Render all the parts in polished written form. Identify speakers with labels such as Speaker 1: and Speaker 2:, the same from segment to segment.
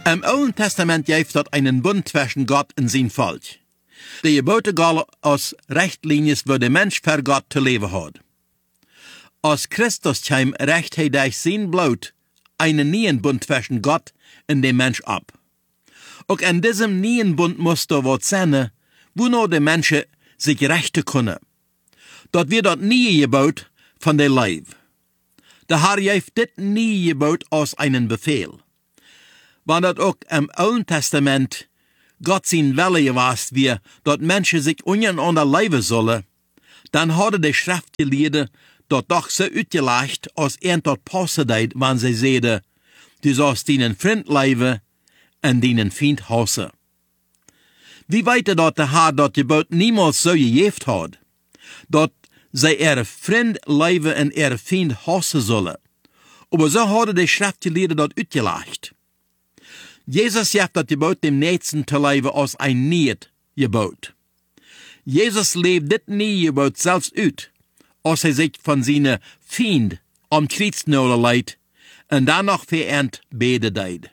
Speaker 1: Im Alten Testament gibt dort einen Bund zwischen Gott und sein Volk. Die Gebote galten als Richtlinien, wo der Mensch für Gott zu leben hat. Als Christus kam, recht er durch sein Blut einen neuen Bund zwischen Gott und dem Mensch ab. Auch in diesem neuen Bund musste was sein, wo nur die Menschen sich rechten können. Dort wird dort nie Gebot von der Leib. Der Herr gibt dit nie Gebot als einen Befehl. Wenn dort auch im Alten Testament Gott sein Wille gewesen wie, dort Menschen sich untereinander leben sollen, dann hatte die Schriftgelehrten dort doch so uitgelegt, als dort passen deed, wenn sie zeiden, du sollst deinen Freund leben und deinen Feind hassen. Wie weet dort der Herr dort Gebot niemals so gegeven hat, dort sie ihre Freund leben und ihre Feind hassen sollen. Aber so hadden die Schriftgelehrten dort uitgelegt. Jesus heeft dat Gebot dem Nächsten zu leben als ein Niet-Gebot. Jesus lebt dit Nie-Gebot selbst uit, als hij sich von seinen Feind am Kreuz leidt und dann noch verehrt beten deed.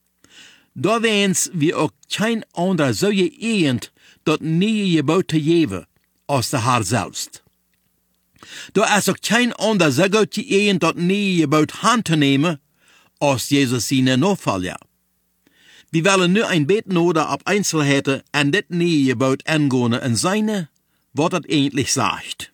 Speaker 1: Da wens wie auch kein anderer so geehrend dat Nie-Gebot zu geben als der Herr selbst. Da ist auch kein anderer so gut geehrend dat Nie-Gebot handzunehmen als Jesus seine Nachfolger. Wir wollen nur ein beten oder ab Einzelheiten an dit Nie-Gebot angehen und seine, was das eigentlich sagt.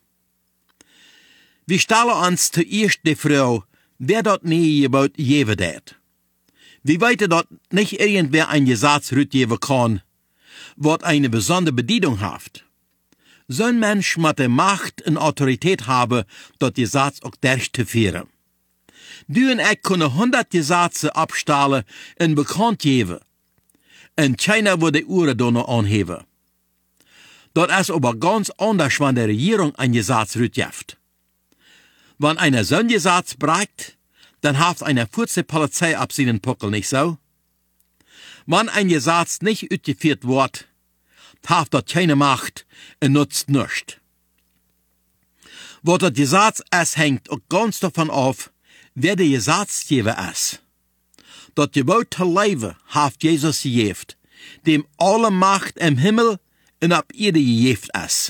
Speaker 1: Wir stellen uns zuerst die Frau, wer dort Nie-Gebot geben wird. Wir weten dort nicht irgendwer ein Gesetz rückgeben kann, was eine besondere Bedienung hat. So ein Mensch muss die Macht und Autorität haben, dort Gesetz auch durchzuführen. Du und ich können 100 Gesetze abstellen und bekannt geben. Und keiner würde die Uhren da noch anheben. Dort ist aber ganz anders, wenn die Regierung ein Gesetz rückgibt. Wenn einer so ein Gesetz bricht, dann hat eine kurze Polizei ab seinen Puckel, nicht so? Wenn ein Gesetz nicht ausgeführt wird, hat dort keine Macht und nutzt nichts. Was das Gesetz ist, hängt auch ganz davon ab, wer der Gesetzgeber ist. Das Gebot zu leben hat Jesus gegeben, dem alle Macht im Himmel und auf Erde gegeben ist.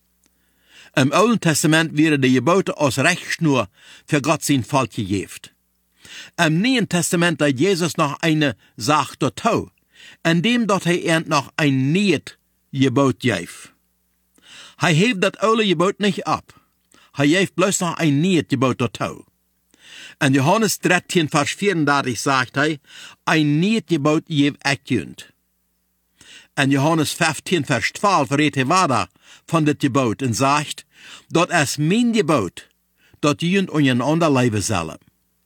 Speaker 1: Im Alten Testament werden die Gebote als Rechtsschnur für Gott sein Volk gegeben. Im Neuen Testament hat Jesus noch eine Sache dazu, indem dort er noch ein neues Gebot gibt. Er hebt das alte Gebot nicht ab. Er gibt bloß noch ein neues Gebot dazu. In Johannes 13, Vers 34 sagt er, ein neues Gebot gebe ich euch. In Johannes 15, Vers 12 redet er weiter von dem Gebot und sagt, dort ist mein Gebot, dort ihr untereinander leben sollen.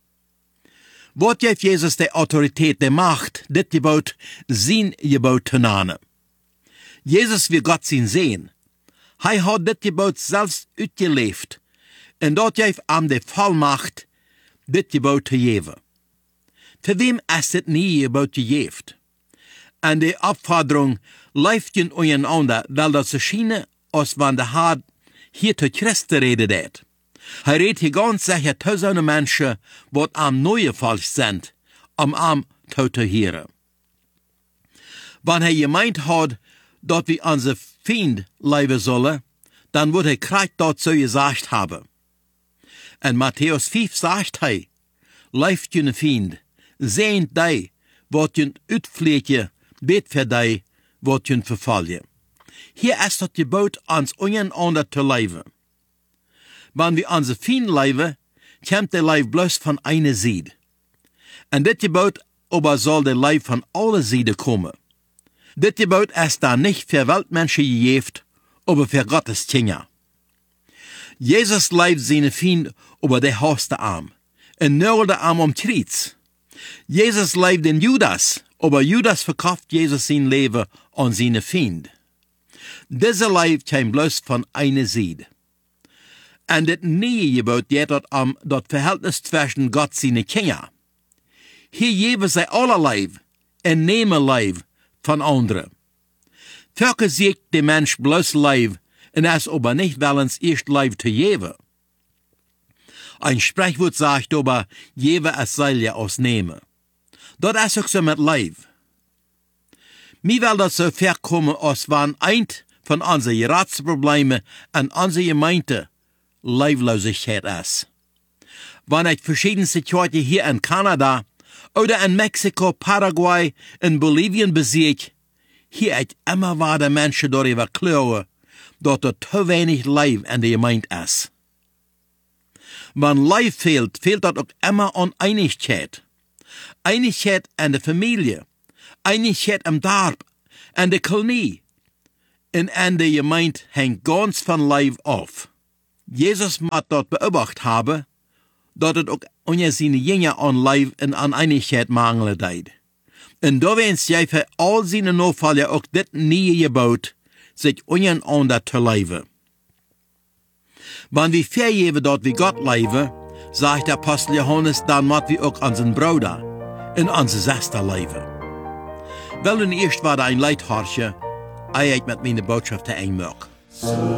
Speaker 1: Was gibt Jesus die Autorität, die Macht, das Gebot, sein Gebot zu nennen? Jesus will Gott sein sehen. Er hat das Gebot selbst ausgelebt und dort gibt ihm die Vollmacht, das Gebot zu geben. Für wem ist das nie Gebot gegeben? Und die Aufforderung, läuft in untereinander, weil das so schien, als wenn der Herr hier zu Christen redet. Er redet hier ganz sicher zu so einen Menschen, die am neue Volk sind, am zu hören. Wenn er gemeint hat, dass wir unsere Feind leben sollen, dann wird er gleich dort so gesagt haben. In Matthäus 5 sagt er, läuft jene Feind, sehnt die, wat jene uitvliegen, bet für die, wat jene verfallen. Hier ist das Gebot, uns untereinander zu leben. Wenn wir unsere Feind leben, kommt der Leib bloß von einer Seite. Und das Gebot aber soll der Leib von allen Seiten kommen. Das Gebot ist da nicht für Weltmenschen gegeben, aber für Gottes Kinder. Jesus leibt seine Feind, aber der hasst den Arm. Und nur der Arm am Kreuz. Jesus leibt den Judas, aber Judas verkauft Jesus sein Leben an seine Feind. Dieser Leib kam bloß von einer Seite. Und das neue Gebot geht dort am das Verhältnis zwischen Gott und seinen Kindern. Hier geben sie alle Leib und nehmen Leib von anderen. Völker siegt der Mensch bloß Leib und es aber nicht willens erst Leib zu geben. Ein Sprichwort sagt aber, jeder es soll ja ausnehmen. Dort ist auch so mit Leib. Mir will das so verkommen, als wann ein von unseren Rechtsproblemen an unsere Gemeinde Leiblosigkeit ist. Wenn ich verschiedene Situationen hier in Kanada oder in Mexiko, Paraguay, in Bolivien besehe, hier ich immer wieder Menschen darüber klagen, dass zu wenig Leib in der Gemeinde ist. Wenn Leib fehlt, fehlt das auch immer an Einigkeit. Einigkeit in der Familie, Einigkeit im Dorf, in der Kolonie. Und in der Gemeinde hängt ganz von Leib auf. Jesus muss dort beobachtet haben, dass es auch unter seine Jünger an Leib und an Einigkeit mangelt deed. Und da wens jij für all seine Nachfolger auch das nie gebaut, sich untereinander zu leben. Wenn wir vergeben dort wie Gott leben, sagt der Apostel Johannes, dann muss wir auch an seinen Bruder und an seine Schwester leben. Weil nun erst war da ein Leithorche, ich mit meine Botschaft einmög.